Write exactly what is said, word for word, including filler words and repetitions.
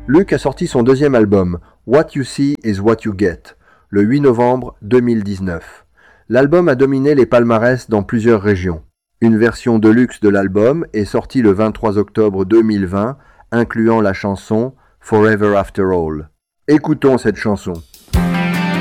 Luke a sorti son deuxième album, What You See Is What You Get, le huit novembre deux mille dix-neuf. L'album a dominé les palmarès dans plusieurs régions. Une version deluxe de l'album est sortie le vingt-trois octobre deux mille vingt, incluant la chanson Forever After All. Écoutons cette chanson.